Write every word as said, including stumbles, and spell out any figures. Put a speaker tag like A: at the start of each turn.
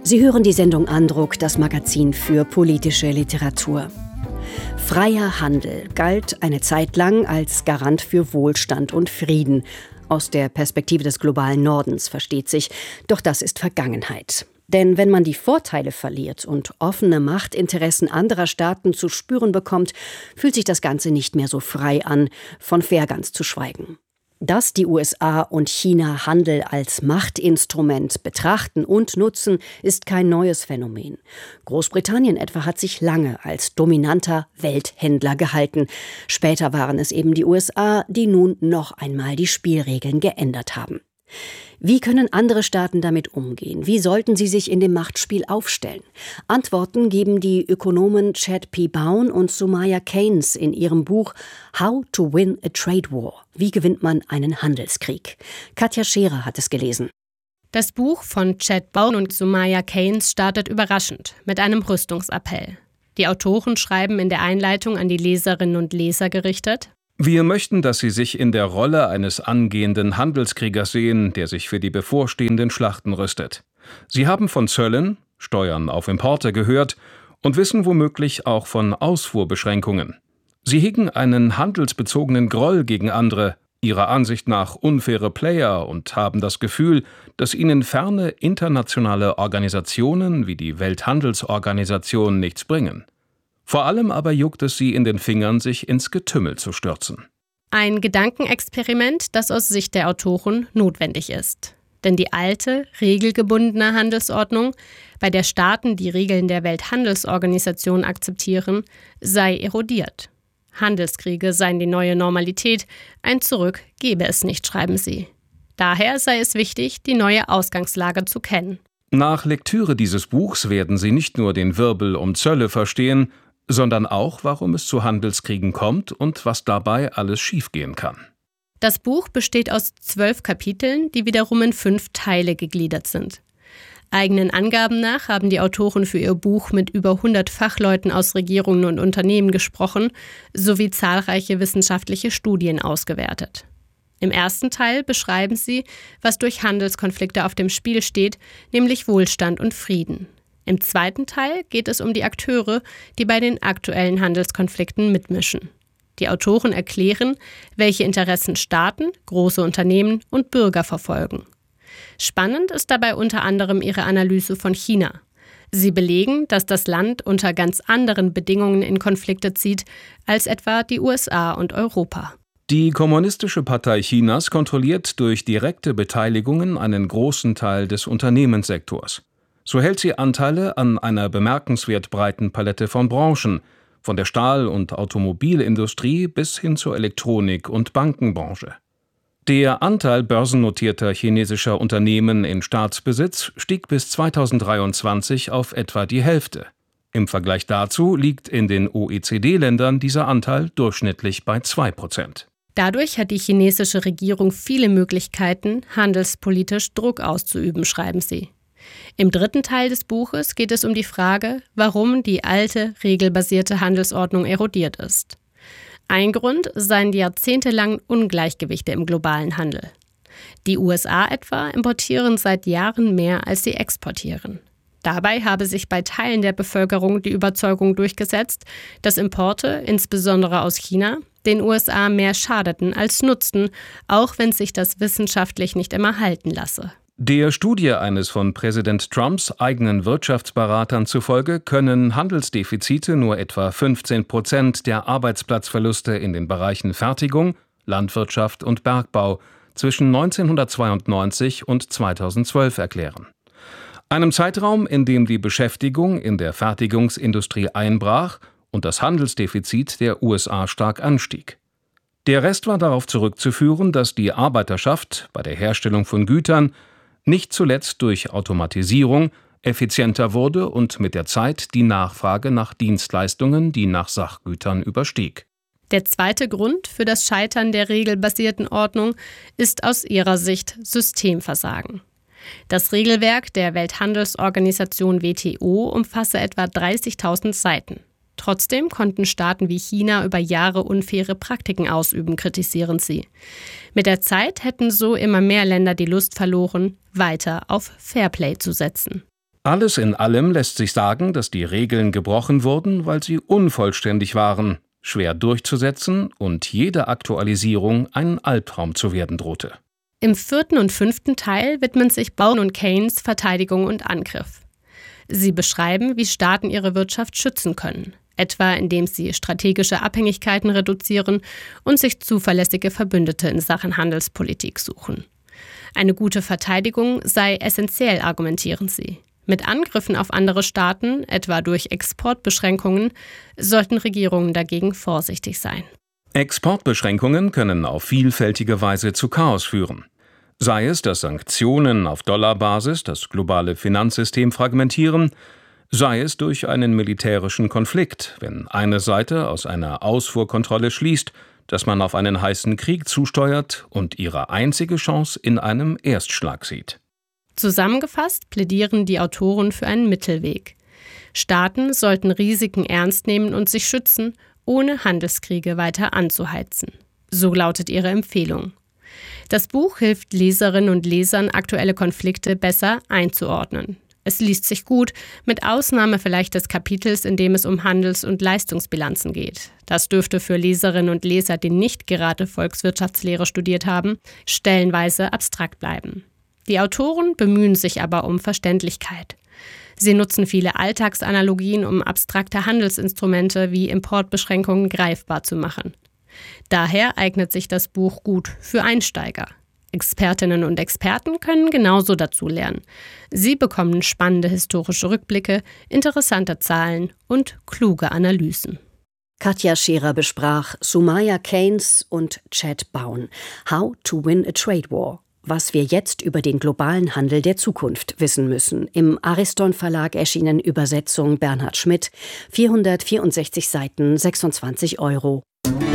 A: Sie hören die Sendung Andruck, das Magazin für politische Literatur. Freier Handel galt eine Zeit lang als Garant für Wohlstand und Frieden. Aus der Perspektive des globalen Nordens, versteht sich. Doch das ist Vergangenheit. Denn wenn man die Vorteile verliert und offene Machtinteressen anderer Staaten zu spüren bekommt, fühlt sich das Ganze nicht mehr so frei an, von fair ganz zu schweigen. Dass die U S A und China Handel als Machtinstrument betrachten und nutzen, ist kein neues Phänomen. Großbritannien etwa hat sich lange als dominanter Welthändler gehalten. Später waren es eben die U S A, die nun noch einmal die Spielregeln geändert haben. Wie können andere Staaten damit umgehen? Wie sollten sie sich in dem Machtspiel aufstellen? Antworten geben die Ökonomen Chad P. Bown und Sumaya Keynes in ihrem Buch How to Win a Trade War. Wie gewinnt man einen Handelskrieg? Katja Scherer hat es gelesen.
B: Das Buch von Chad Bown und Sumaya Keynes startet überraschend mit einem Rüstungsappell. Die Autoren schreiben in der Einleitung an die Leserinnen und Leser gerichtet:
C: Wir möchten, dass Sie sich in der Rolle eines angehenden Handelskriegers sehen, der sich für die bevorstehenden Schlachten rüstet. Sie haben von Zöllen, Steuern auf Importe gehört und wissen womöglich auch von Ausfuhrbeschränkungen. Sie hegen einen handelsbezogenen Groll gegen andere, ihrer Ansicht nach unfaire Player, und haben das Gefühl, dass ihnen ferne internationale Organisationen wie die Welthandelsorganisation nichts bringen. Vor allem aber juckt es sie in den Fingern, sich ins Getümmel zu stürzen.
B: Ein Gedankenexperiment, das aus Sicht der Autoren notwendig ist. Denn die alte, regelgebundene Handelsordnung, bei der Staaten die Regeln der Welthandelsorganisation akzeptieren, sei erodiert. Handelskriege seien die neue Normalität, ein Zurück gebe es nicht, schreiben sie. Daher sei es wichtig, die neue Ausgangslage zu kennen.
C: Nach Lektüre dieses Buchs werden Sie nicht nur den Wirbel um Zölle verstehen, sondern auch, warum es zu Handelskriegen kommt und was dabei alles schiefgehen kann.
B: Das Buch besteht aus zwölf Kapiteln, die wiederum in fünf Teile gegliedert sind. Eigenen Angaben nach haben die Autoren für ihr Buch mit über hundert Fachleuten aus Regierungen und Unternehmen gesprochen, sowie zahlreiche wissenschaftliche Studien ausgewertet. Im ersten Teil beschreiben sie, was durch Handelskonflikte auf dem Spiel steht, nämlich Wohlstand und Frieden. Im zweiten Teil geht es um die Akteure, die bei den aktuellen Handelskonflikten mitmischen. Die Autoren erklären, welche Interessen Staaten, große Unternehmen und Bürger verfolgen. Spannend ist dabei unter anderem ihre Analyse von China. Sie belegen, dass das Land unter ganz anderen Bedingungen in Konflikte zieht als etwa die U S A und Europa.
C: Die Kommunistische Partei Chinas kontrolliert durch direkte Beteiligungen einen großen Teil des Unternehmenssektors. So hält sie Anteile an einer bemerkenswert breiten Palette von Branchen, von der Stahl- und Automobilindustrie bis hin zur Elektronik- und Bankenbranche. Der Anteil börsennotierter chinesischer Unternehmen in Staatsbesitz stieg bis zweitausenddreiundzwanzig auf etwa die Hälfte. Im Vergleich dazu liegt in den O E C D-Ländern dieser Anteil durchschnittlich bei zwei Prozent.
B: Dadurch hat die chinesische Regierung viele Möglichkeiten, handelspolitisch Druck auszuüben, schreiben sie. Im dritten Teil des Buches geht es um die Frage, warum die alte, regelbasierte Handelsordnung erodiert ist. Ein Grund seien die jahrzehntelangen Ungleichgewichte im globalen Handel. Die U S A etwa importieren seit Jahren mehr, als sie exportieren. Dabei habe sich bei Teilen der Bevölkerung die Überzeugung durchgesetzt, dass Importe, insbesondere aus China, den U S A mehr schadeten als nutzten, auch wenn sich das wissenschaftlich nicht immer halten lasse.
C: Der Studie eines von Präsident Trumps eigenen Wirtschaftsberatern zufolge können Handelsdefizite nur etwa fünfzehn Prozent der Arbeitsplatzverluste in den Bereichen Fertigung, Landwirtschaft und Bergbau zwischen neunzehnhundertzweiundneunzig und zweitausendzwölf erklären. Einem Zeitraum, in dem die Beschäftigung in der Fertigungsindustrie einbrach und das Handelsdefizit der U S A stark anstieg. Der Rest war darauf zurückzuführen, dass die Arbeiterschaft bei der Herstellung von Gütern nicht zuletzt durch Automatisierung effizienter wurde und mit der Zeit die Nachfrage nach Dienstleistungen, die nach Sachgütern überstieg.
B: Der zweite Grund für das Scheitern der regelbasierten Ordnung ist aus ihrer Sicht Systemversagen. Das Regelwerk der Welthandelsorganisation W T O umfasse etwa dreißigtausend Seiten. Trotzdem konnten Staaten wie China über Jahre unfaire Praktiken ausüben, kritisieren sie. Mit der Zeit hätten so immer mehr Länder die Lust verloren, weiter auf Fairplay zu setzen.
C: Alles in allem lässt sich sagen, dass die Regeln gebrochen wurden, weil sie unvollständig waren, schwer durchzusetzen und jede Aktualisierung ein Albtraum zu werden drohte.
B: Im vierten und fünften Teil widmen sich Bowen und Keynes Verteidigung und Angriff. Sie beschreiben, wie Staaten ihre Wirtschaft schützen können, etwa indem sie strategische Abhängigkeiten reduzieren und sich zuverlässige Verbündete in Sachen Handelspolitik suchen. Eine gute Verteidigung sei essentiell, argumentieren sie. Mit Angriffen auf andere Staaten, etwa durch Exportbeschränkungen, sollten Regierungen dagegen vorsichtig sein.
C: Exportbeschränkungen können auf vielfältige Weise zu Chaos führen. Sei es, dass Sanktionen auf Dollarbasis das globale Finanzsystem fragmentieren, sei es durch einen militärischen Konflikt, wenn eine Seite aus einer Ausfuhrkontrolle schließt, dass man auf einen heißen Krieg zusteuert und ihre einzige Chance in einem Erstschlag sieht.
B: Zusammengefasst plädieren die Autoren für einen Mittelweg. Staaten sollten Risiken ernst nehmen und sich schützen, ohne Handelskriege weiter anzuheizen. So lautet ihre Empfehlung. Das Buch hilft Leserinnen und Lesern, aktuelle Konflikte besser einzuordnen. Es liest sich gut, mit Ausnahme vielleicht des Kapitels, in dem es um Handels- und Leistungsbilanzen geht. Das dürfte für Leserinnen und Leser, die nicht gerade Volkswirtschaftslehre studiert haben, stellenweise abstrakt bleiben. Die Autoren bemühen sich aber um Verständlichkeit. Sie nutzen viele Alltagsanalogien, um abstrakte Handelsinstrumente wie Importbeschränkungen greifbar zu machen. Daher eignet sich das Buch gut für Einsteiger. Expertinnen und Experten können genauso dazulernen. Sie bekommen spannende historische Rückblicke, interessante Zahlen und kluge Analysen.
A: Katja Scherer besprach Sumaya Keynes und Chad Bowen. How to win a trade war. Was wir jetzt über den globalen Handel der Zukunft wissen müssen. Im Ariston Verlag erschienen, Übersetzung Bernhard Schmidt, vierhundertvierundsechzig Seiten, sechsundzwanzig Euro.